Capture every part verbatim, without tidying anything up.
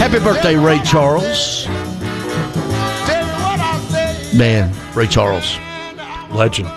Happy birthday, Ray Charles. Man, Ray Charles. Legend.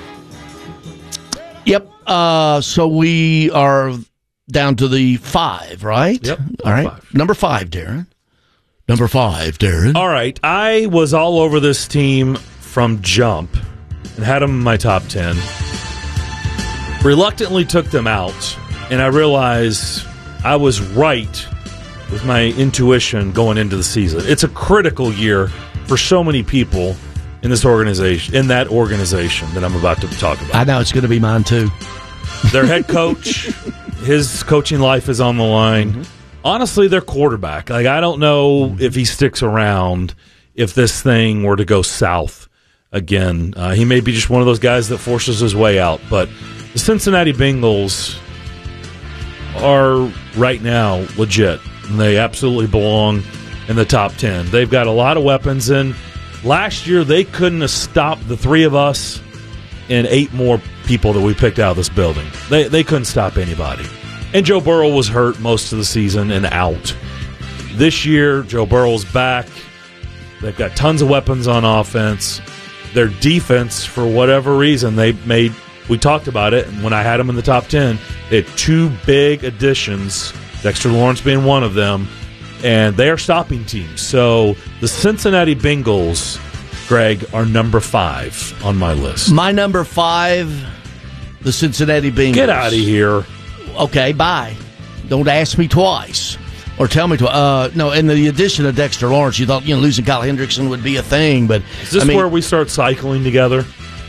Yep. Uh, so we are down to the five, right? Yep. All right. Five. Number five, Darren. Number five, Darren. All right. I was all over this team from jump and had them in my top ten. Reluctantly took them out, and I realized I was right with my intuition going into the season. It's a critical year for so many people in this organization, in that organization that I'm about to talk about. I know it's going to be mine too. Their head coach, his coaching life is on the line. Mm-hmm. Honestly, their quarterback. Like, I don't know if he sticks around if this thing were to go south again. Uh, he may be just one of those guys that forces his way out. But the Cincinnati Bengals are right now legit. And they absolutely belong in the top ten. They've got a lot of weapons in. Last year, they couldn't have stopped the three of us and eight more people that we picked out of this building. They they couldn't stop anybody. And Joe Burrow was hurt most of the season and out. This year, Joe Burrow's back. They've got tons of weapons on offense. Their defense, for whatever reason, they made, we talked about it, and when I had them in the top ten, they had two big additions, Dexter Lawrence being one of them, and they are stopping teams. So the Cincinnati Bengals, Greg, are number five on my list. My number five, the Cincinnati Bengals. Get out of here. Okay, bye. Don't ask me twice. Or tell me twice. Uh, no, and the addition of Dexter Lawrence, you thought, you know, losing Kyle Hendrickson would be a thing, but is this I mean, where we start cycling together?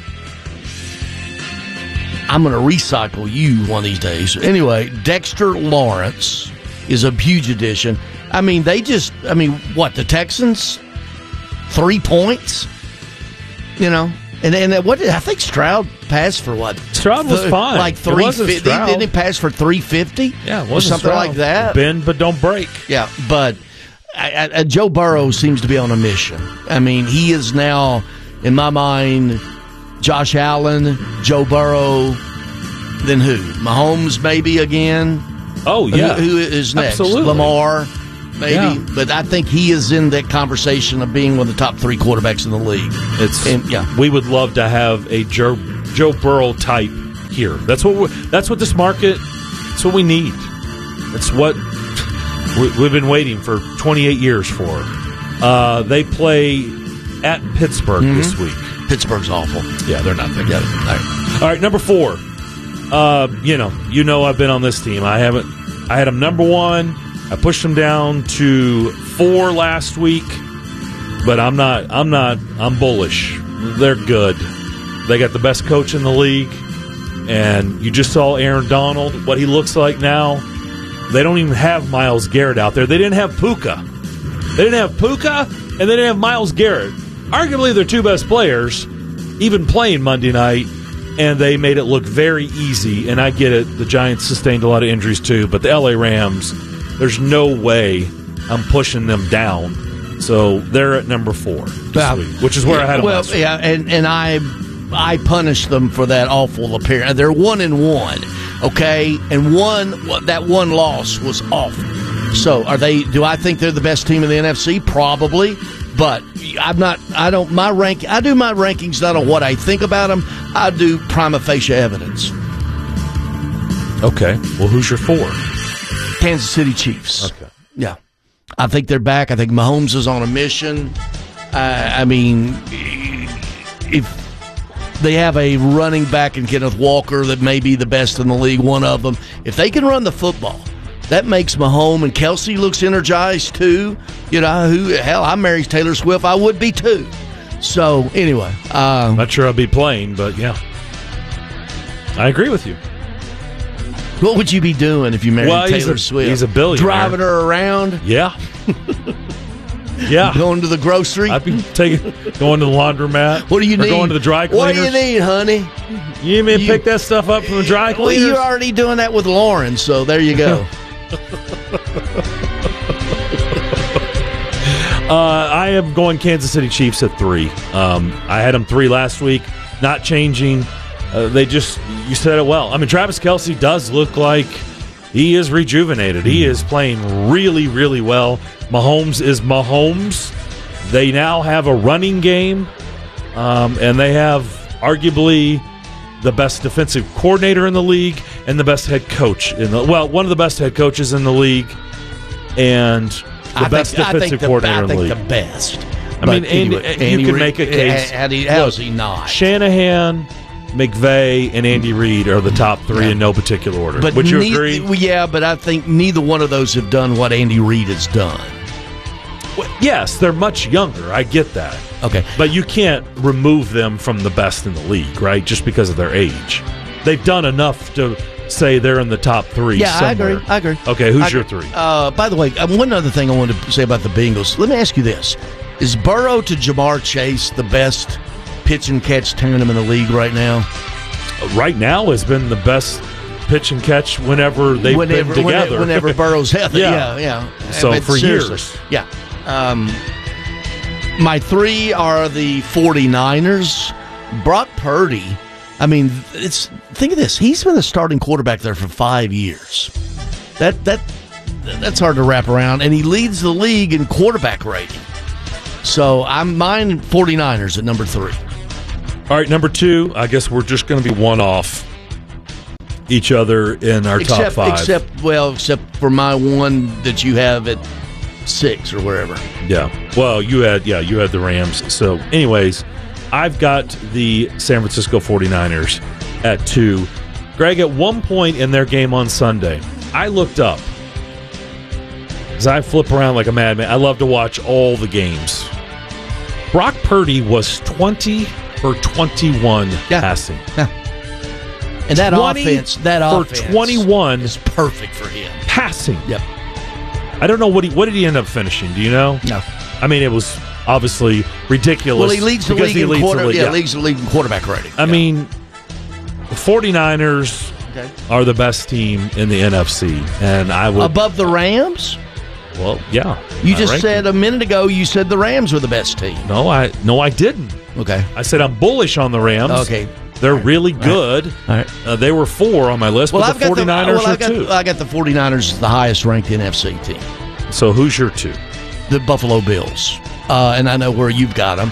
I'm going to recycle you one of these days. Anyway, Dexter Lawrence is a huge addition. I mean, they just, I mean, what, the Texans? Three points? You know? And and what did, I think Stroud passed for what? Stroud was Th- fine. Like three fifty. Didn't he pass for three fifty? Yeah, it or something Stroud. like that. Bend but don't break. Yeah, but I, I, Joe Burrow seems to be on a mission. I mean, he is now, in my mind, Josh Allen, Joe Burrow, then who? Mahomes maybe again? Oh, yeah. Who, who is next? Absolutely. Lamar, maybe. Yeah. But I think he is in that conversation of being one of the top three quarterbacks in the league. It's and, yeah. We would love to have a Joe, Joe Burrow type here. That's what we're, that's what this market. That's what we need. That's what we, we've been waiting for twenty-eight years for. Uh, they play at Pittsburgh mm-hmm. this week. Pittsburgh's awful. Yeah, they're not that good. Yeah. All right. All right, number four. Uh, you know, you know, I've been on this team. I haven't. I had them number one. I pushed them down to four last week, but I'm not. I'm not. I'm bullish. They're good. They got the best coach in the league, and you just saw Aaron Donald. What he looks like now. They don't even have Myles Garrett out there. They didn't have Puka. They didn't have Puka, and they didn't have Myles Garrett. Arguably, their two best players, even playing Monday night. And they made it look very easy. And I get it. The Giants sustained a lot of injuries too. But the L A Rams, there's no way I'm pushing them down. So they're at number four this well, week, which is where yeah, I had them well, last week. yeah, and, and I I punished them for that awful appearance. They're one and one, okay? And one that one loss was awful. So are they? Do I think they're the best team in the N F C? Probably. But I'm not. I don't. My rank. I do my rankings not on what I think about them. I do prima facie evidence. Okay. Well, who's your four? Kansas City Chiefs. Okay. Yeah, I think they're back. I think Mahomes is on a mission. Uh, I mean, if they have a running back in Kenneth Walker that may be the best in the league, one of them. If they can run the football, that makes Mahomes and Kelsey looks energized too. You know, who hell, I married Taylor Swift. I would be too. So anyway, uh, not sure I'll be playing, but yeah, I agree with you. What would you be doing if you married well, Taylor he's a, Swift? He's a billionaire. Driving her around. Yeah. Yeah. Going to the grocery. I'd be taking, going to the laundromat. What do you or need? Going to the dry cleaners. What do you need, honey? You need me to You- pick that stuff up from the dry Well, cleaners? you're already doing that with Lauren, so there you go. uh, I am going Kansas City Chiefs at three. Um, I had them three last week. Not changing. Uh, they just, you said it well. I mean, Travis Kelce does look like he is rejuvenated. He is playing really, really well. Mahomes is Mahomes. They now have a running game, um, and they have arguably the best defensive coordinator in the league and the best head coach in the well, one of the best head coaches in the league, and the I best think, defensive I think the, coordinator I in the think league. the best. I mean, But Andy, anyway, you Andy can Reid- make a case. How, how is he not? Shanahan, McVay, and Andy Reid are the top three Yeah. in no particular order. But Would you ne- agree? well, yeah, but I think neither one of those have done what Andy Reid has done. Well, yes, they're much younger. I get that. Okay. But you can't remove them from the best in the league, right? Just because of their age. They've done enough to say they're in the top three Yeah, somewhere. I agree. I agree. Okay, who's I your agree. three? Uh, by the way, uh, one other thing I wanted to say about the Bengals. Let me ask you this. Is Burrow to Jamar Chase the best pitch and catch tandem in the league right now? Right now has been the best pitch and catch whenever they've whenever, been together. Whenever, whenever Burrow's healthy. Yeah. Yeah, yeah. So But for seriously, years. Yeah. Um, my three are the 49ers. Brock Purdy. I mean, it's think of this. He's been the starting quarterback there for five years. That that that's hard to wrap around. And he leads the league in quarterback rating. So I'm mine 49ers at number three. All right, number two, I guess we're just going to be one off each other in our Except, top five. except, well, except for my one that you have at six or wherever. Yeah. Well, you had yeah, you had the Rams. So, anyways, I've got the San Francisco 49ers at two. Greg, at one point in their game on Sunday, I looked up because I flip around like a madman. I love to watch all the games. Brock Purdy was twenty for twenty-one Yeah. passing. And that twenty offense, that for offense twenty-one is perfect for him. passing. Yep. I don't know what he what did he end up finishing. Do you know? No. I mean, it was obviously ridiculous. Well, he leads the because league he in leads quarter. the league, yeah, yeah. leads the league in quarterback rating. I Yeah. mean, the 49ers Okay. are the best team in the N F C, and I would. Above the Rams? Well, yeah. You I just ranked said it. a minute ago you said the Rams were the best team. no. I no, I didn't. Okay. I said I'm bullish on the Rams. Okay. They're really good. All right. Uh, they were four on my list, Well, but I've the got the, 49ers well, I are got, two. I got the 49ers as the highest ranked N F C team. So who's your two? The Buffalo Bills. Uh, and I know where you've got them.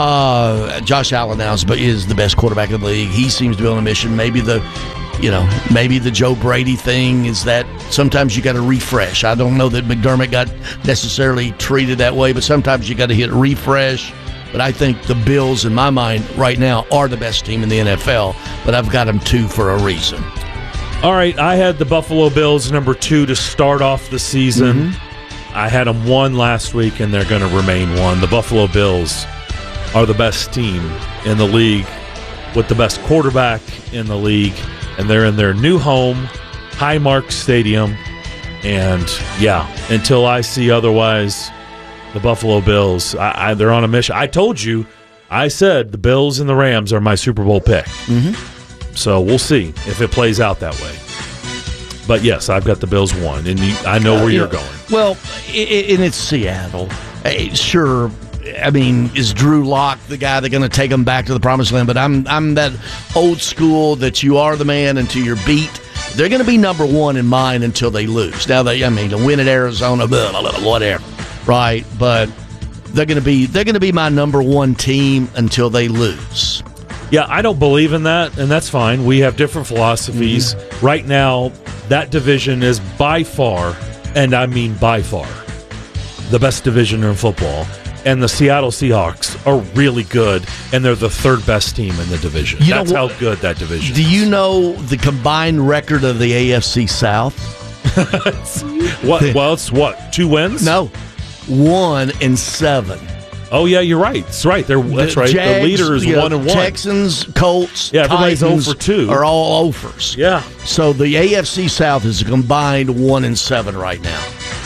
Uh, Josh Allen now is, is the best quarterback in the league. He seems to be on a mission. Maybe the, you know, maybe the Joe Brady thing is that sometimes you got to refresh. I don't know that McDermott got necessarily treated that way, but sometimes you got to hit refresh. But I think the Bills, in my mind, right now, are the best team in the N F L. But I've got them two for a reason. All right, I had the Buffalo Bills number two to start off the season. Mm-hmm. I had them one last week, and they're going to remain one. The Buffalo Bills are the best team in the league with the best quarterback in the league, and they're in their new home, Highmark Stadium. And, yeah, until I see otherwise, the Buffalo Bills, I, I, they're on a mission. I told you, I said the Bills and the Rams are my Super Bowl pick. Mm-hmm. So we'll see if it plays out that way. But yes, I've got the Bills one, and you, I know where Uh, you're yeah. going. Well, i- i- and it's Seattle. Hey, sure, I mean, is Drew Lock the guy that's going to take them back to the promised land? But I'm I'm that old school that you are the man until you're beat. They're going to be number one in mine until they lose. Now they, I mean, to win at Arizona, blah, blah, blah, whatever, right? But they're going to be they're going to be my number one team until they lose. Yeah, I don't believe in that, and that's fine. We have different philosophies. Mm-hmm. Right now, that division is by far, and I mean by far, the best division in football. And the Seattle Seahawks are really good, and they're the third best team in the division. You know That's what- how good that division Do is. you know the combined record of the A F C South? What, well, it's what, two wins? No, one and seven. Oh, yeah, you're right. That's right. They're, that's The right. Jags, the leader is you know, one and one. Texans, Colts, Yeah, everybody's Titans oh for two. are all offers. Yeah. So the A F C South is a combined one and seven right now.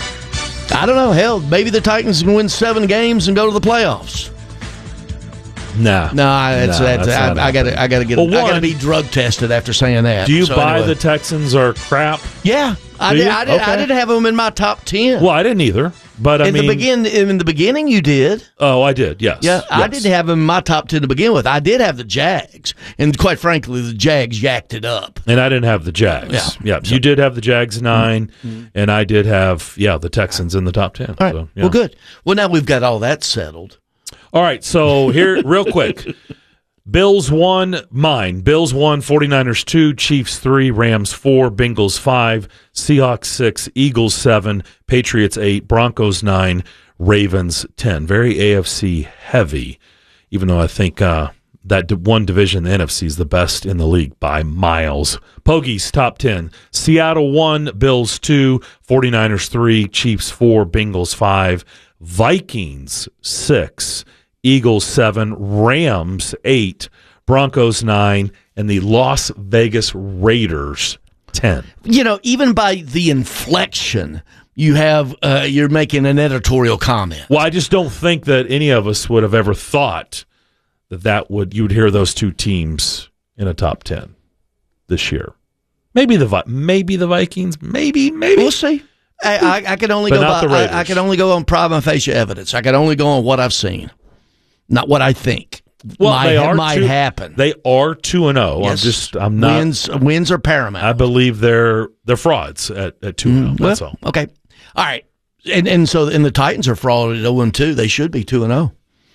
I don't know. Hell, maybe the Titans can win seven games and go to the playoffs. Nah, no, that's, nah, that's, that's I, not I gotta, I gotta get, Well, I gotta one- be drug tested after saying that. Do you So buy anyway. the Texans are crap? Yeah, I Do did. you? I, did I Okay. didn't have them in my top ten. Well, I didn't either. But I in mean, the begin, in the beginning, you did. oh, I did. Yes. Yeah, I yes. didn't have them in my top ten to begin with. I did have the Jags, and quite frankly, the Jags yacked it up. And I didn't have the Jags. Yeah. yeah. You did have the Jags nine, mm-hmm. and I did have yeah the Texans in the top ten. All right. So, yeah. Well, good. Well, now we've got all that settled. All right. So here, real quick. Bills one, mine. Bills one, 49ers two, Chiefs three, Rams four, Bengals five, Seahawks six, Eagles seven, Patriots eight, Broncos nine, Ravens ten. Very A F C heavy, even though I think uh, that one division, the N F C, is the best in the league by miles. Pogies, top ten. Seattle one, Bills two, 49ers three, Chiefs four, Bengals five, Vikings six, Eagles seven, Rams eight, Broncos nine, and the Las Vegas Raiders ten. You know, even by the inflection, you have uh, you're making an editorial comment. Well, I just don't think that any of us would have ever thought that that would you would hear those two teams in a top ten this year. Maybe the Vi- maybe the Vikings, maybe maybe We'll see. I, I, I can only But go not by, the Raiders. I, I can only go on prima facie evidence. I can only go on what I've seen, not what I think. Well, might, they are might two, happen. They are two and zero. I'm Yes. just I'm not. wins wins are paramount. I believe they're they're frauds at at two and zero. Well, That's all. Okay, all right, and and so and the Titans are fraud at zero and two. They should be two and zero.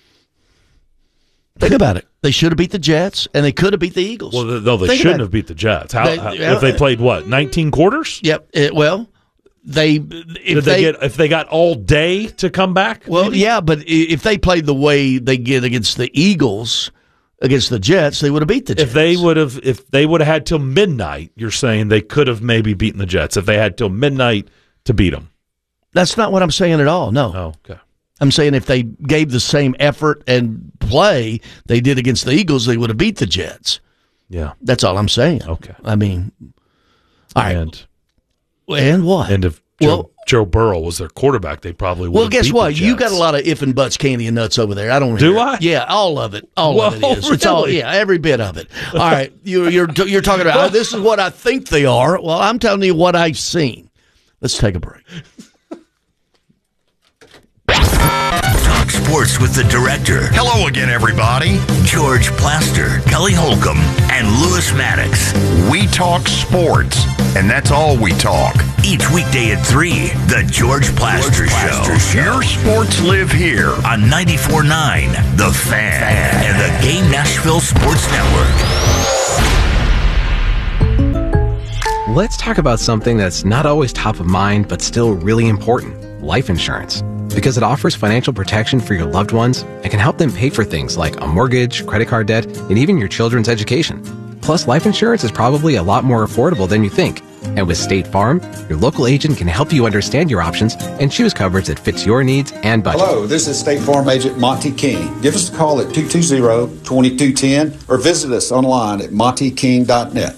Think about it. They should have beat the Jets, and they could have beat the Eagles. Well, no, they Think shouldn't about have beat the Jets. How, They- how if they played what nineteen quarters? Yep. It, well, they if Did they, they, get if they got all day to come back? well, maybe? yeah, but i- if they played the way they get against the Eagles, against the Jets, they would have beat the Jets. If they would have, if they would have had till midnight, you're saying they could have maybe beaten the Jets if they had till midnight to beat them. That's not what I'm saying at all. No, Oh, okay. I'm saying if they gave the same effort and play they did against the Eagles, they would have beat the Jets. Yeah. That's all I'm saying. Okay. I mean, all right. And And what? and if Joe, Well- Joe Burrow was their quarterback, they probably would. Well, have guess beat what? the You got Jets. a lot of if and buts, candy and nuts over there. I don't. Do hear it. I? Yeah, all of it. All of Whoa, it is. It's all. really? Yeah, every bit of it. All right, you, you're you're talking about oh, this is what I think they are. Well, I'm telling you what I've seen. Let's take a break. Talk sports with the director, Hello again, everybody. George Plaster, Kelly Holcomb, and Lewis Maddox. We talk sports, and that's all we talk. Each weekday at three, The George Plaster, Plaster Show. Your sports live here. On ninety-four point nine, The Fan, and the Game Nashville Sports Network. Let's talk about something that's not always top of mind, but still really important: life insurance. Because it offers financial protection for your loved ones and can help them pay for things like a mortgage, credit card debt, and even your children's education. Plus, life insurance is probably a lot more affordable than you think. And with State Farm, your local agent can help you understand your options and choose coverage that fits your needs and budget. Hello, this is State Farm Agent Monty King. Give us a call at two two zero, two two one zero or visit us online at monty king dot net.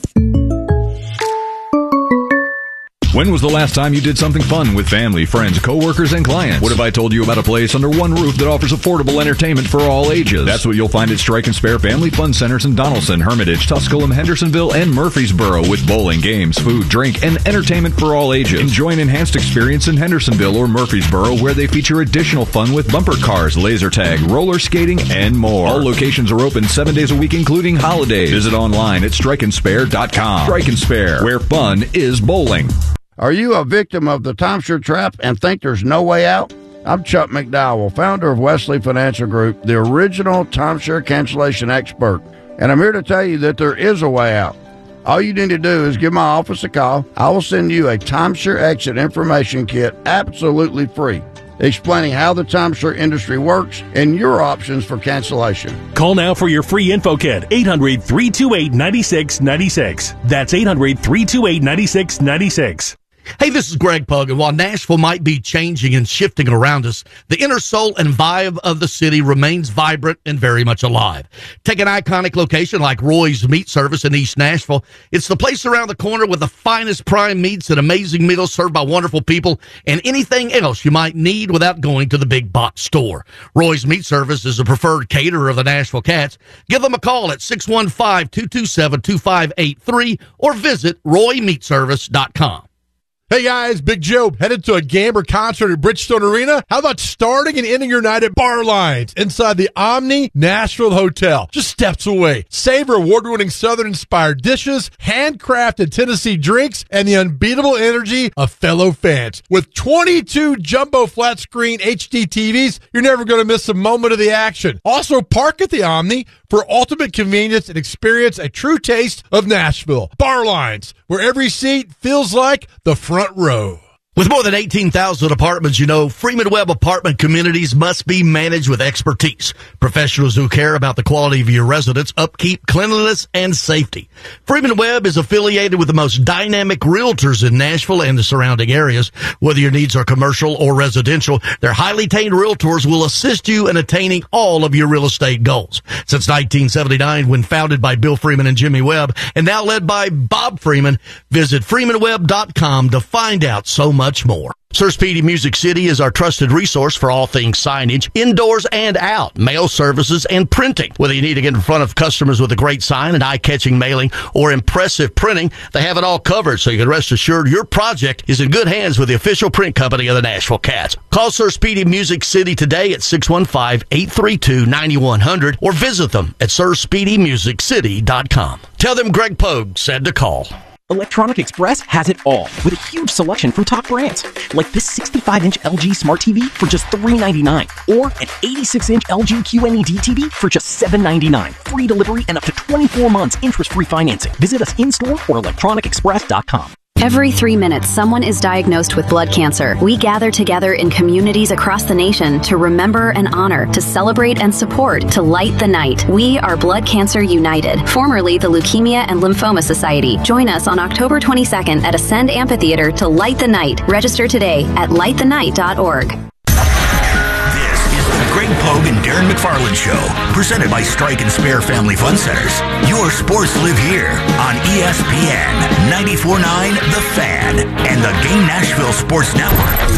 When was the last time you did something fun with family, friends, coworkers, and clients? What if I told you about a place under one roof that offers affordable entertainment for all ages? That's what you'll find at Strike and Spare Family Fun Centers in Donaldson, Hermitage, Tusculum, Hendersonville, and Murfreesboro with bowling, games, food, drink, and entertainment for all ages. Enjoy an enhanced experience in Hendersonville or Murfreesboro where they feature additional fun with bumper cars, laser tag, roller skating, and more. All locations are open seven days a week, including holidays. Visit online at strike and spare dot com. Strike and Spare, where fun is bowling. Are you a victim of the timeshare trap and think there's no way out? I'm Chuck McDowell, founder of Wesley Financial Group, the original timeshare cancellation expert, and I'm here to tell you that there is a way out. All you need to do is give my office a call. I will send you a timeshare exit information kit absolutely free, explaining how the timeshare industry works and your options for cancellation. Call now for your free info kit, eight hundred, three two eight, nine six nine six. That's eight hundred, three two eight, nine six nine six. Hey, this is Greg Pug, and while Nashville might be changing and shifting around us, the inner soul and vibe of the city remains vibrant and very much alive. Take an iconic location like Roy's Meat Service in East Nashville. It's the place around the corner with the finest prime meats and amazing meals served by wonderful people and anything else you might need without going to the big box store. Roy's Meat Service is a preferred caterer of the Nashville Cats. Give them a call at six one five, two two seven, two five eight three or visit roy meat service dot com. Hey guys, Big Joe, headed to a Gamber concert at Bridgestone Arena? How about starting and ending your night at Bar Lines inside the Omni Nashville Hotel, just steps away? Savor award-winning Southern-inspired dishes, handcrafted Tennessee drinks, and the unbeatable energy of fellow fans. With twenty-two jumbo flat-screen H D T Vs, you're never going to miss a moment of the action. Also, park at the Omni for ultimate convenience and experience a true taste of Nashville. Bar Lines, where every seat feels like the front row. With more than eighteen thousand apartments, you know, Freeman Webb apartment communities must be managed with expertise. Professionals who care about the quality of your residence, upkeep, cleanliness, and safety. Freeman Webb is affiliated with the most dynamic realtors in Nashville and the surrounding areas. Whether your needs are commercial or residential, their highly trained realtors will assist you in attaining all of your real estate goals. Since nineteen seventy-nine, when founded by Bill Freeman and Jimmy Webb, and now led by Bob Freeman, visit freeman webb dot com to find out so much much more. Sir Speedy Music City is our trusted resource for all things signage, indoors and out, mail services, and printing. Whether you need to get in front of customers with a great sign, an eye-catching mailing, or impressive printing, they have it all covered, so you can rest assured your project is in good hands with the official print company of the Nashville Cats. Call Sir Speedy Music City today at six one five, eight three two, nine one zero zero or visit them at sir speedy music city dot com. Tell them Greg Pogue said to call. Electronic Express has it all, with a huge selection from top brands, like this sixty-five inch L G Smart T V for just three hundred ninety-nine dollars, or an eighty-six inch L G Q N E D T V for just seven hundred ninety-nine dollars. Free delivery and up to twenty-four months interest-free financing. Visit us in-store or electronic express dot com. Every three minutes, someone is diagnosed with blood cancer. We gather together in communities across the nation to remember and honor, to celebrate and support, to light the night. We are Blood Cancer United, formerly the Leukemia and Lymphoma Society. Join us on October twenty-second at Ascend Amphitheater to light the night. Register today at light the night dot org. Greg Pogue and Darren McFarland Show, presented by Strike and Spare Family Fun Centers. Your sports live here on E S P N ninety-four point nine The Fan and the Game Nashville Sports Network.